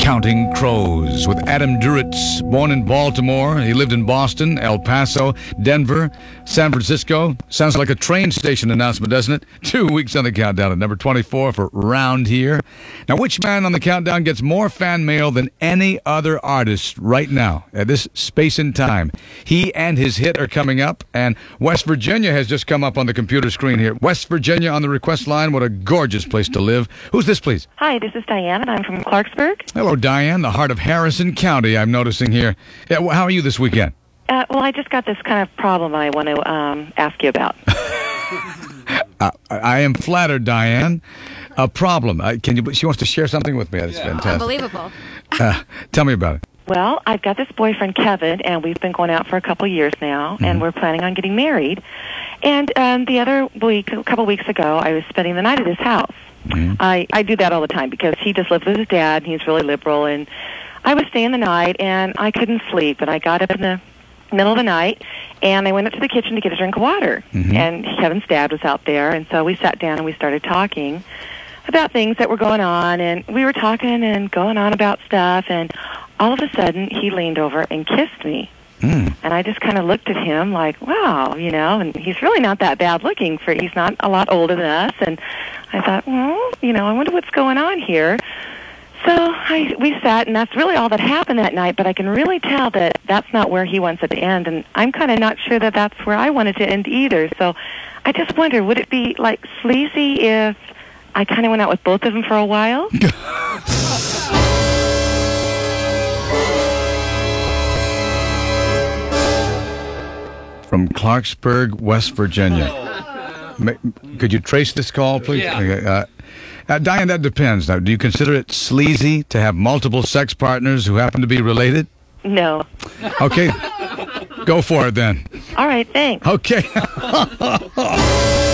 Counting Crows with Adam Duritz, born in Baltimore. He lived in Boston, El Paso, Denver, San Francisco. Sounds like a train station announcement, doesn't it? 2 weeks on the countdown at number 24 for Round Here. Now, which man on the countdown gets more fan mail than any other artist right now at this space and time? He and his hit are coming up, and West Virginia has just come up on the computer screen here. West Virginia on the request line. What a gorgeous place to live. Who's this, please? Hi, this is Diane, and I'm from Clarksburg. Hello, Diane, the heart of Harrison County, I'm noticing here. Yeah, how are you this weekend? Well, I just got this kind of problem I want to ask you about. I am flattered, Diane. A problem. She wants to share something with me. That's fantastic. Unbelievable. Tell me about it. Well, I've got this boyfriend, Kevin, and we've been going out for a couple years now, and we're planning on getting married. And the other week, a couple weeks ago, I was spending the night at his house. I do that all the time because he just lives with his dad, and he's really liberal, and I was staying the night, and I couldn't sleep, and I got up in the middle of the night, and I went up to the kitchen to get a drink of water, and Kevin's dad was out there, and so we sat down and we started talking about things that were going on, and we were talking and going on about stuff, and all of a sudden, he leaned over and kissed me. And I just kind of looked at him like, wow, you know, and he's really not that bad looking. He's not a lot older than us, and I thought, well, you know, I wonder what's going on here. So we sat, and that's really all that happened that night, but I can really tell that that's not where he wants it to end, and I'm kind of not sure that that's where I want it to end either. So I just wonder, would it be, like, sleazy if I kind of went out with both of them for a while? From Clarksburg, West Virginia. Could you trace this call, please? Yeah. Diane, that depends. Now, do you consider it sleazy to have multiple sex partners who happen to be related? No. Okay. Go for it, then. All right, thanks. Okay.